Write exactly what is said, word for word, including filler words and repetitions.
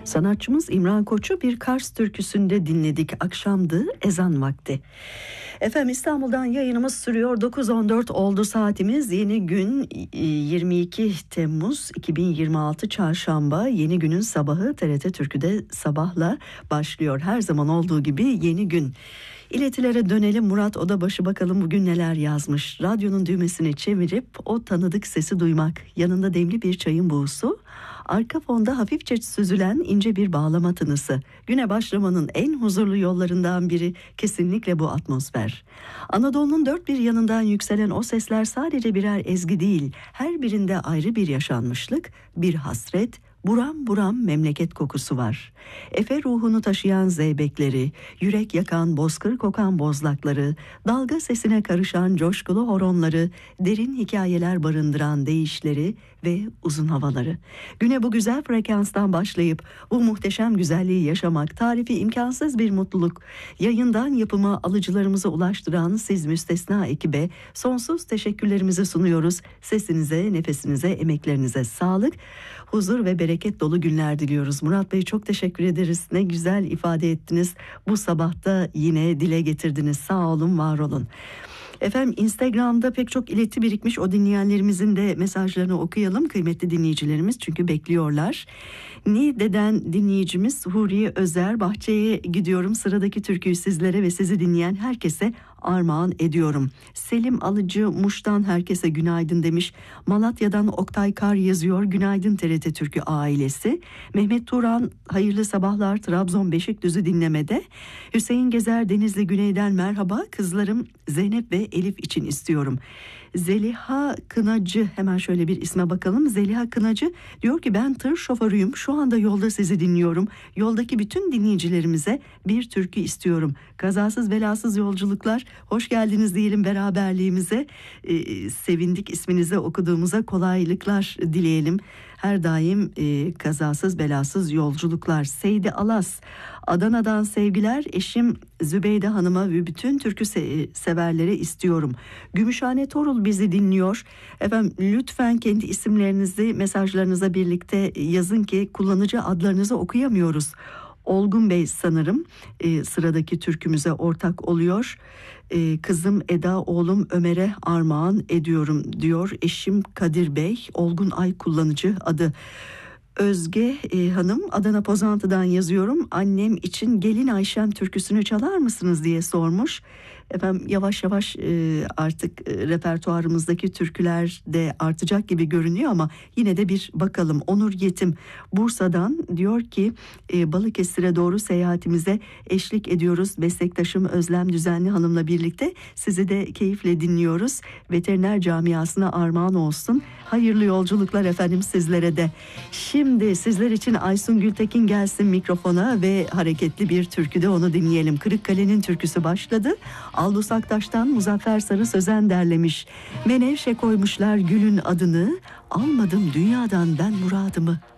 Sanatçımız İmran Koç'u bir Kars türküsünde dinledik. Akşamdı, ezan vakti. Efendim İstanbul'dan yayınımız sürüyor. dokuz on dört oldu saatimiz. Yeni gün yirmi iki Temmuz iki bin yirmi altı Çarşamba. Yeni günün sabahı T R T Türkü'de sabahla başlıyor. Her zaman olduğu gibi yeni gün. İletilere dönelim. Murat Odabaşı bakalım bugün neler yazmış. Radyonun düğmesini çevirip o tanıdık sesi duymak. Yanında demli bir çayın buğusu. Arka fonda hafifçe süzülen ince bir bağlama tınısı. Güne başlamanın en huzurlu yollarından biri kesinlikle bu atmosfer. Anadolu'nun dört bir yanından yükselen o sesler sadece birer ezgi değil, her birinde ayrı bir yaşanmışlık, bir hasret, buram buram memleket kokusu var. Efe ruhunu taşıyan zeybekleri, yürek yakan bozkır kokan bozlakları, dalga sesine karışan coşkulu horonları, derin hikayeler barındıran deyişleri ve uzun havaları. Güne bu güzel frekanstan başlayıp bu muhteşem güzelliği yaşamak tarifi imkansız bir mutluluk. Yayından yapıma alıcılarımıza ulaştıran siz müstesna ekibe sonsuz teşekkürlerimizi sunuyoruz. Sesinize, nefesinize, emeklerinize sağlık, huzur ve bereket dolu günler diliyoruz. Murat Bey çok teşekkür ederiz. Ne güzel ifade ettiniz. Bu sabahta yine dile getirdiniz. Sağ olun, var olun. Efendim Instagram'da pek çok ileti birikmiş, o dinleyenlerimizin de mesajlarını okuyalım kıymetli dinleyicilerimiz, çünkü bekliyorlar. Niğde'den dinleyicimiz Huriye Özer, bahçeye gidiyorum, sıradaki türküyü sizlere ve sizi dinleyen herkese armağan ediyorum. Selim Alıcı Muş'tan herkese günaydın demiş. Malatya'dan Oktay Kar yazıyor, günaydın T R T Türkü ailesi. Mehmet Turan hayırlı sabahlar, Trabzon Beşikdüzü dinlemede. Hüseyin Gezer Denizli Güney'den merhaba, kızlarım Zeynep ve Elif için istiyorum. Zeliha Kınacı, hemen şöyle bir isme bakalım. Zeliha Kınacı diyor ki ben tır şoförüyüm, şu anda yolda sizi dinliyorum. Yoldaki bütün dinleyicilerimize bir türkü istiyorum. Kazasız belasız yolculuklar, hoş geldiniz diyelim beraberliğimize. Ee, sevindik isminizi okuduğumuza, kolaylıklar dileyelim. Her daim e, kazasız belasız yolculuklar. Seydi Alas, Adana'dan sevgiler, eşim Zübeyde Hanım'a ve bütün türkü se- severlere istiyorum. Gümüşhane Torul bizi dinliyor. Efendim lütfen kendi isimlerinizi mesajlarınıza birlikte yazın ki kullanıcı adlarınızı okuyamıyoruz. Olgun Bey sanırım e, sıradaki türkümüze ortak oluyor. E, kızım Eda, oğlum Ömer'e armağan ediyorum diyor. Eşim Kadir Bey, Olgun Ay kullanıcı adı. Özge e, Hanım Adana Pozantı'dan yazıyorum. Annem için Gelin Ayşem türküsünü çalar mısınız diye sormuş. Efendim yavaş yavaş e, artık e, repertuarımızdaki türküler de artacak gibi görünüyor ama yine de bir bakalım. Onur Yetim Bursa'dan diyor ki e, Balıkesir'e doğru seyahatimize eşlik ediyoruz. Meslektaşım Özlem Düzenli Hanım'la birlikte sizi de keyifle dinliyoruz. Veteriner camiasına armağan olsun. Hayırlı yolculuklar efendim sizlere de. Şimdi sizler için Aysun Gültekin gelsin mikrofona ve hareketli bir türküde onu dinleyelim. Kırıkkale'nin türküsü başladı. Aldus Aktaş'tan Muzaffer Sarı Sözen derlemiş. Menevşe koymuşlar gülün adını, almadım dünyadan ben muradımı.